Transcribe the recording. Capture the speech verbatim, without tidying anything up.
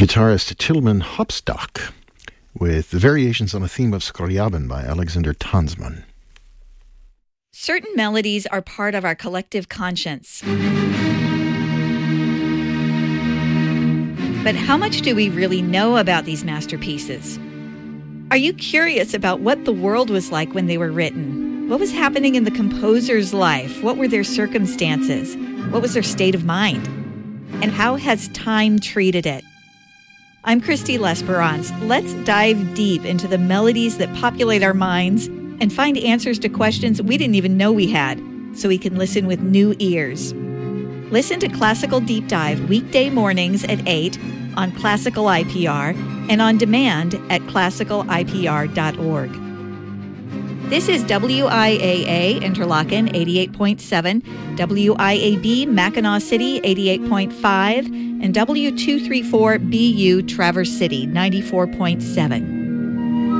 guitarist Tilman Hopstock with the variations on a theme of Skorjabin by Alexander Tansman. Certain melodies are part of our collective conscience. But how much do we really know about these masterpieces? Are you curious about what the world was like when they were written? What was happening in the composer's life? What were their circumstances? What was their state of mind? And how has time treated it? I'm Christy Lesperance. Let's dive deep into the melodies that populate our minds and find answers to questions we didn't even know we had, so we can listen with new ears. Listen to Classical Deep Dive weekday mornings at eight on Classical I P R and on demand at classical I P R dot org. This is W I A A Interlaken eighty-eight point seven, W I A B Mackinac City eighty-eight point five, and W two thirty-four B U Traverse City ninety-four point seven.